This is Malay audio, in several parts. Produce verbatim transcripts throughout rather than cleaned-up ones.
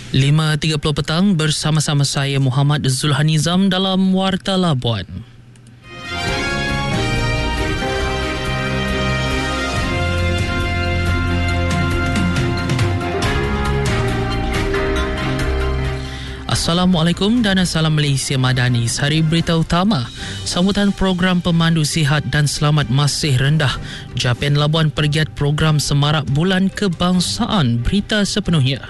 lima tiga puluh petang bersama-sama saya Muhammad Zulhanizam dalam Warta Labuan. Assalamualaikum dan Salam Malaysia Madani. Sehari berita utama. Sambutan program pemandu sihat dan selamat masih rendah. Japan Labuan pergiat program semarak bulan kebangsaan. Berita sepenuhnya.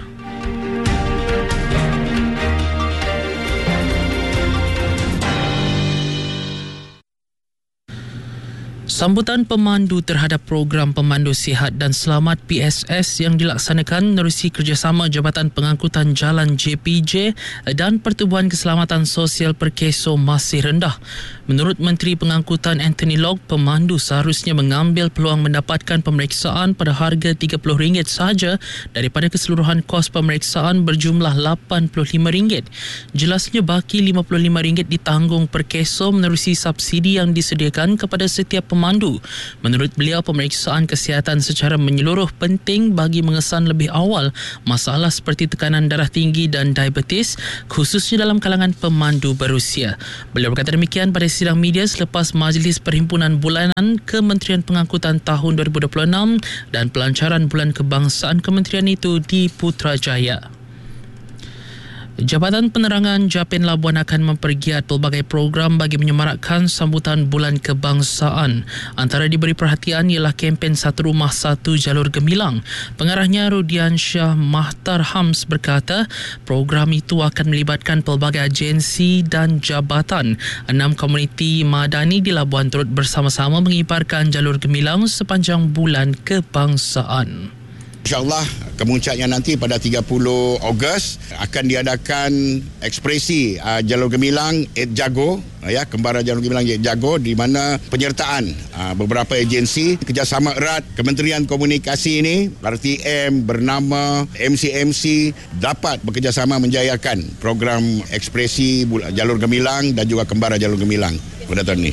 Sambutan pemandu terhadap program pemandu sihat dan selamat P S S yang dilaksanakan menerusi kerjasama Jabatan Pengangkutan Jalan J P J dan Pertubuhan Keselamatan Sosial Perkeso masih rendah. Menurut Menteri Pengangkutan Anthony Loke, pemandu seharusnya mengambil peluang mendapatkan pemeriksaan pada harga tiga puluh ringgit sahaja daripada keseluruhan kos pemeriksaan berjumlah lapan puluh lima ringgit. Jelasnya baki lima puluh lima ringgit ditanggung Perkeso menerusi subsidi yang disediakan kepada setiap pemandu. Menurut beliau, pemeriksaan kesihatan secara menyeluruh penting bagi mengesan lebih awal masalah seperti tekanan darah tinggi dan diabetes, khususnya dalam kalangan pemandu berusia. Beliau berkata demikian pada sidang media selepas Majlis Perhimpunan Bulanan Kementerian Pengangkutan tahun dua ribu dua puluh enam dan pelancaran Bulan Kebangsaan Kementerian itu di Putrajaya. Jabatan Penerangan Japan Labuan akan mempergiat pelbagai program bagi menyemarakkan sambutan Bulan Kebangsaan. Antara diberi perhatian ialah kempen Satu Rumah Satu Jalur Gemilang. Pengarahnya Rudian Shah Mahtar Hams berkata, program itu akan melibatkan pelbagai agensi dan jabatan. Enam komuniti madani di Labuan turut bersama-sama mengibarkan jalur gemilang sepanjang Bulan Kebangsaan. InsyaAllah kemuncaknya nanti pada tiga puluh Ogos akan diadakan ekspresi uh, Jalur Gemilang Eid Jago, uh, ya, Kembara Jalur Gemilang Eid Jago, di mana penyertaan uh, beberapa agensi kerjasama erat Kementerian Komunikasi ini, R T M, Bernama, M C M C dapat bekerjasama menjayakan program ekspresi Jalur Gemilang dan juga Kembara Jalur Gemilang pada tahun ini.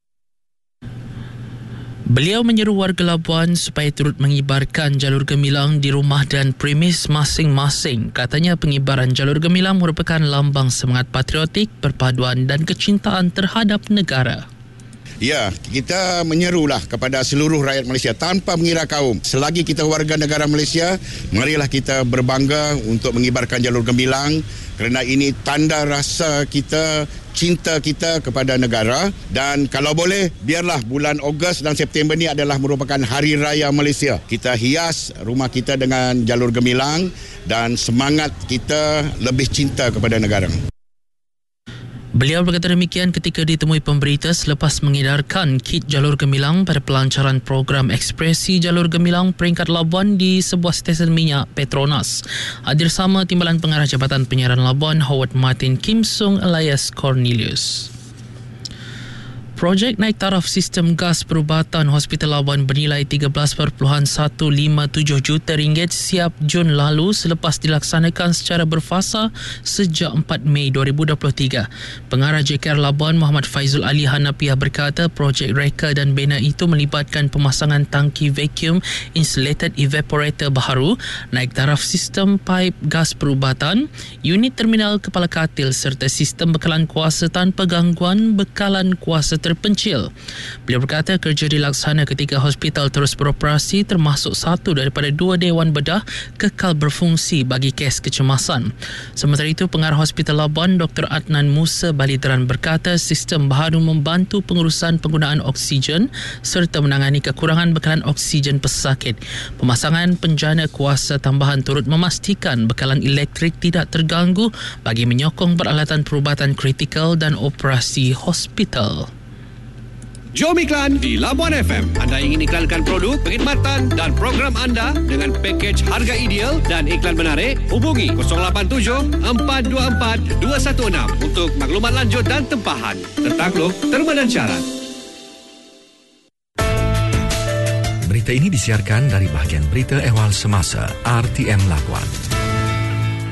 Beliau menyeru warga Labuan supaya turut mengibarkan jalur gemilang di rumah dan premis masing-masing. Katanya pengibaran jalur gemilang merupakan lambang semangat patriotik, perpaduan dan kecintaan terhadap negara. Ya, kita menyerulah kepada seluruh rakyat Malaysia tanpa mengira kaum. Selagi kita warga negara Malaysia, marilah kita berbangga untuk mengibarkan jalur gemilang kerana ini tanda rasa kita, cinta kita kepada negara. Dan kalau boleh, biarlah bulan Ogos dan September ini adalah merupakan Hari Raya Malaysia. Kita hias rumah kita dengan jalur gemilang dan semangat kita lebih cinta kepada negara. Beliau berkata demikian ketika ditemui pemberita selepas mengedarkan kit jalur gemilang pada pelancaran program ekspresi jalur gemilang peringkat Labuan di sebuah stesen minyak Petronas. Hadir sama Timbalan Pengarah Jabatan Penyiaran Labuan Howard Martin Kim Sung alias Cornelius. Projek naik taraf sistem gas perubatan Hospital Labuan bernilai tiga belas perpuluhan satu lima tujuh juta ringgit siap Jun lalu selepas dilaksanakan secara berfasa sejak empat Mei dua ribu dua puluh tiga. Pengarah J K R Labuan Muhammad Faizul Ali Hanafiah berkata projek reka dan bina itu melibatkan pemasangan tangki vacuum insulated evaporator baharu, naik taraf sistem paip gas perubatan, unit terminal kepala katil serta sistem bekalan kuasa tanpa gangguan bekalan kuasa ter terpencil. Beliau berkata kerja dilaksana ketika hospital terus beroperasi termasuk satu daripada dua dewan bedah kekal berfungsi bagi kes kecemasan. Sementara itu, pengarah Hospital Labuan Doktor Adnan Musa Balidran berkata sistem baharu membantu pengurusan penggunaan oksigen serta menangani kekurangan bekalan oksigen pesakit. Pemasangan penjana kuasa tambahan turut memastikan bekalan elektrik tidak terganggu bagi menyokong peralatan perubatan kritikal dan operasi hospital. Jom iklan di Labuan F M. Anda ingin iklankan produk, perkhidmatan dan program anda dengan pakej harga ideal dan iklan menarik? Hubungi kosong lapan tujuh empat dua empat dua satu enam untuk maklumat lanjut dan tempahan. Tertakluk, terma dan syarat. Berita ini disiarkan dari bahagian berita ehwal semasa R T M Labuan.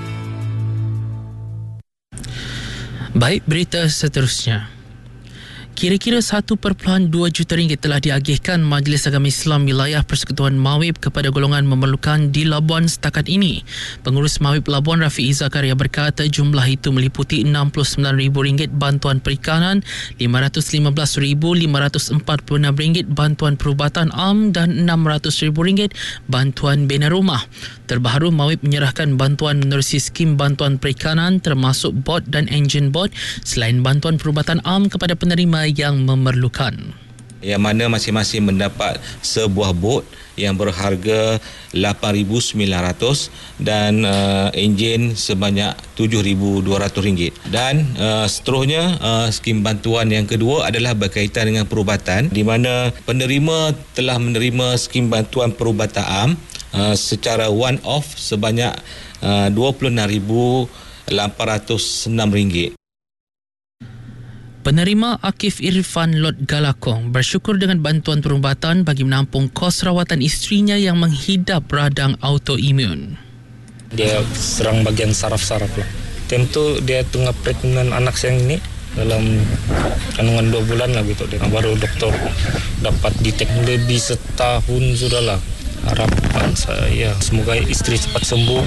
Baik, berita seterusnya. Kira-kira satu perpuluhan dua juta ringgit telah diagihkan Majlis Agama Islam Wilayah Persekutuan Mawib kepada golongan memerlukan di Labuan setakat ini. Pengurus Mawib Labuan Rafi'i Zakaria berkata jumlah itu meliputi enam puluh sembilan ribu ringgit bantuan perikanan, lima ratus lima belas ribu lima ratus empat puluh enam ringgit bantuan perubatan am dan enam ratus ribu ringgit bantuan bina rumah. Terbaru, Mawib menyerahkan bantuan menerusi skim bantuan perikanan termasuk bot dan enjin bot selain bantuan perubatan am kepada penerima yang memerlukan. Yang mana masing-masing mendapat sebuah bot yang berharga lapan ribu sembilan ratus dan uh, enjin sebanyak tujuh ribu dua ratus ringgit. Dan uh, seterusnya uh, skim bantuan yang kedua adalah berkaitan dengan perubatan, di mana penerima telah menerima skim bantuan perubatan am uh, secara one off sebanyak uh, dua puluh enam ribu lapan ratus enam ringgit. Penerima Akif Irfan Lot Galakong bersyukur dengan bantuan perubatan bagi menampung kos rawatan isterinya yang menghidap radang autoimun. Dia serang bagian saraf-saraf lah. Time tu dia tengah pregnant anak saya ini dalam kandungan dua bulan lah gitu. Dia baru doktor dapat detect lebih setahun sudah lah. Harapan saya semoga isteri cepat sembuh.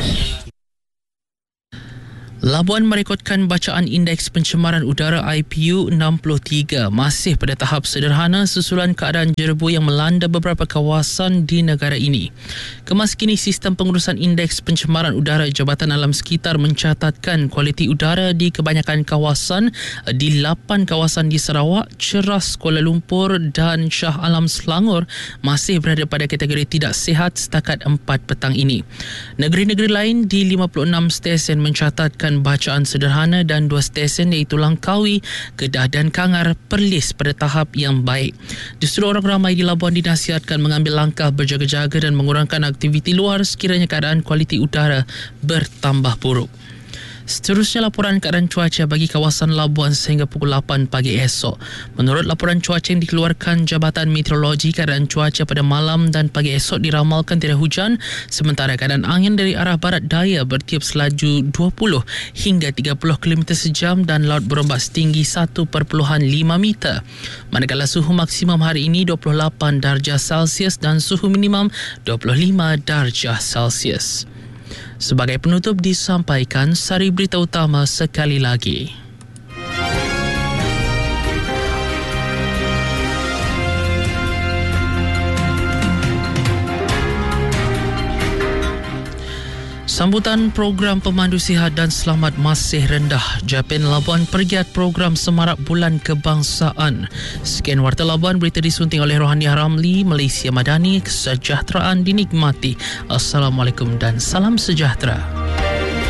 Labuan merekodkan bacaan Indeks Pencemaran Udara I P U enam puluh tiga masih pada tahap sederhana susulan keadaan jerebu yang melanda beberapa kawasan di negara ini. Kemaskini sistem pengurusan Indeks Pencemaran Udara Jabatan Alam Sekitar mencatatkan kualiti udara di kebanyakan kawasan di lapan kawasan di Sarawak, Ceras, Kuala Lumpur dan Shah Alam Selangor masih berada pada kategori tidak sihat setakat empat petang ini. Negeri-negeri lain di lima puluh enam stesen mencatatkan bacaan sederhana dan dua stesen iaitu Langkawi, Kedah dan Kangar perlis pada tahap yang baik. Justru orang ramai di Labuan dinasihatkan mengambil langkah berjaga-jaga dan mengurangkan aktiviti luar sekiranya keadaan kualiti udara bertambah buruk. Seterusnya laporan keadaan cuaca bagi kawasan Labuan sehingga pukul lapan pagi esok. Menurut laporan cuaca yang dikeluarkan Jabatan Meteorologi, keadaan cuaca pada malam dan pagi esok diramalkan tidak hujan, sementara keadaan angin dari arah barat daya bertiup selaju dua puluh hingga tiga puluh kilometer sejam dan laut berombak setinggi satu perpuluhan lima meter. Manakala suhu maksimum hari ini dua puluh lapan darjah Celsius dan suhu minimum dua puluh lima darjah Celsius. Sebagai penutup disampaikan sari berita utama sekali lagi. Sambutan program pemandu sihat dan selamat masih rendah. Japin Labuan pergiat program Semarak Bulan Kebangsaan. Sekian Warta Labuan, berita disunting oleh Rohani Ramli, Malaysia Madani. Kesejahteraan dinikmati. Assalamualaikum dan salam sejahtera.